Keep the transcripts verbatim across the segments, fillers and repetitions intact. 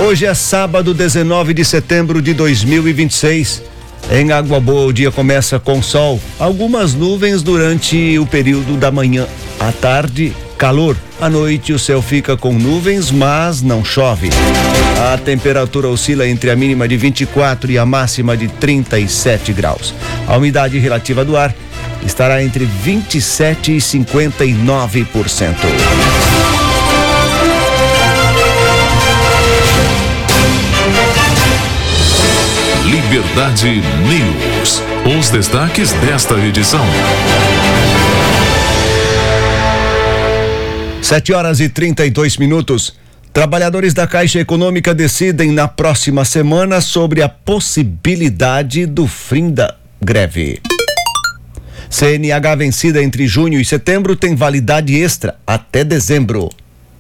Hoje é sábado, dezenove de setembro de dois mil e vinte e seis. Em Água Boa, o dia começa com sol, algumas nuvens durante o período da manhã. À tarde, calor. À noite, o céu fica com nuvens, mas não chove. A temperatura oscila entre a mínima de vinte e quatro e a máxima de trinta e sete graus. A umidade relativa do ar estará entre vinte e sete e cinquenta e nove por cento. Liberdade News. Os destaques desta edição. Sete horas e trinta e dois minutos. Trabalhadores da Caixa Econômica decidem na próxima semana sobre a possibilidade do fim da greve. C N H vencida entre junho e setembro tem validade extra até dezembro.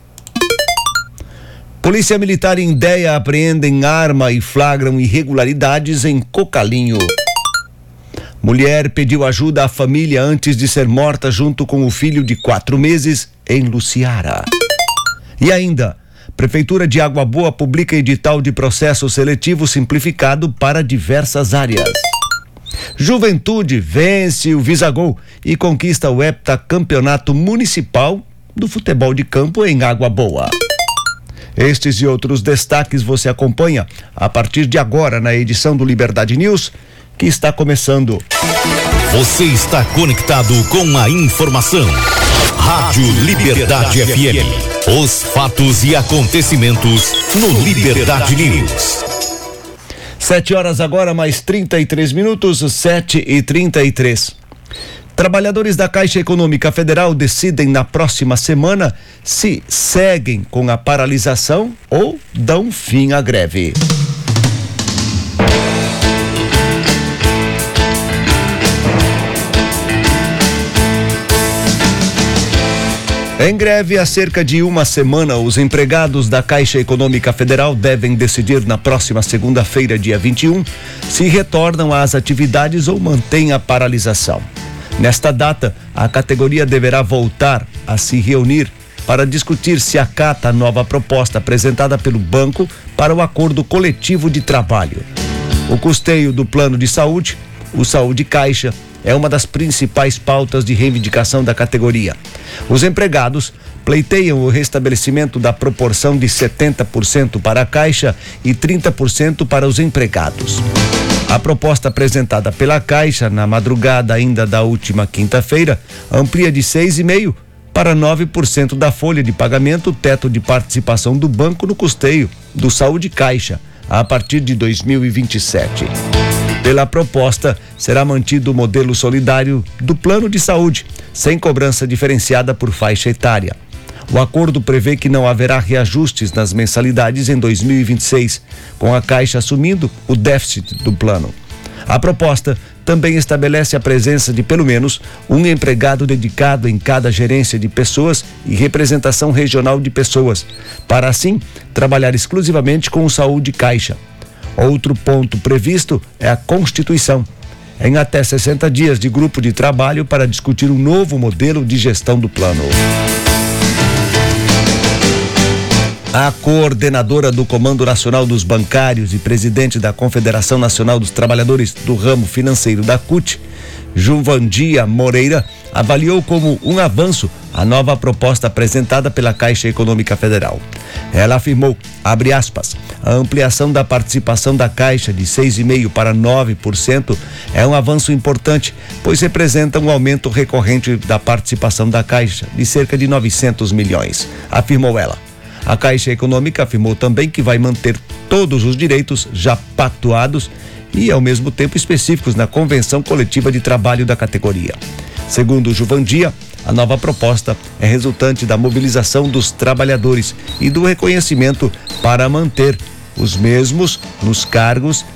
Polícia Militar e Indéia apreendem arma e flagram irregularidades em Cocalinho. Mulher pediu ajuda à família antes de ser morta junto com o filho de quatro meses em Luciara. E ainda, Prefeitura de Água Boa publica edital de processo seletivo simplificado para diversas áreas. Juventude vence o Visagol e conquista o heptacampeonato municipal do futebol de campo em Água Boa. Estes e outros destaques você acompanha a partir de agora na edição do Liberdade News, que está começando. Você está conectado com a informação. Rádio Liberdade F M. Os fatos e acontecimentos no Liberdade News. Sete horas agora, mais trinta e três minutos, sete e trinta e três. Trabalhadores da Caixa Econômica Federal decidem na próxima semana se seguem com a paralisação ou dão fim à greve. Em greve há cerca de uma semana, os empregados da Caixa Econômica Federal devem decidir na próxima segunda-feira, dia vinte e um, se retornam às atividades ou mantêm a paralisação. Nesta data, a categoria deverá voltar a se reunir para discutir se acata a nova proposta apresentada pelo banco para o acordo coletivo de trabalho. O custeio do plano de saúde, o Saúde Caixa, é uma das principais pautas de reivindicação da categoria. Os empregados pleiteiam o restabelecimento da proporção de setenta por cento para a Caixa e trinta por cento para os empregados. A proposta apresentada pela Caixa na madrugada ainda da última quinta-feira amplia de seis vírgula cinco por cento para nove por cento da folha de pagamento o teto de participação do banco no custeio do Saúde Caixa a partir de dois mil e vinte e sete. Pela proposta, será mantido o modelo solidário do plano de saúde, sem cobrança diferenciada por faixa etária. O acordo prevê que não haverá reajustes nas mensalidades em dois mil e vinte e seis, com a Caixa assumindo o déficit do plano. A proposta também estabelece a presença de pelo menos um empregado dedicado em cada gerência de pessoas e representação regional de pessoas, para assim trabalhar exclusivamente com o Saúde Caixa. Outro ponto previsto é a constituição, em até sessenta dias de grupo de trabalho para discutir um novo modelo de gestão do plano. A coordenadora do Comando Nacional dos Bancários e presidente da Confederação Nacional dos Trabalhadores do Ramo Financeiro da C U T, Juvandia Moreira, avaliou como um avanço a nova proposta apresentada pela Caixa Econômica Federal. Ela afirmou, abre aspas, a ampliação da participação da Caixa de seis vírgula cinco por cento para nove por cento é um avanço importante, pois representa um aumento recorrente da participação da Caixa de cerca de novecentos milhões, afirmou ela. A Caixa Econômica afirmou também que vai manter todos os direitos já pactuados e, ao mesmo tempo, específicos na Convenção Coletiva de Trabalho da categoria. Segundo Juvandia, a nova proposta é resultante da mobilização dos trabalhadores e do reconhecimento para manter os mesmos nos cargos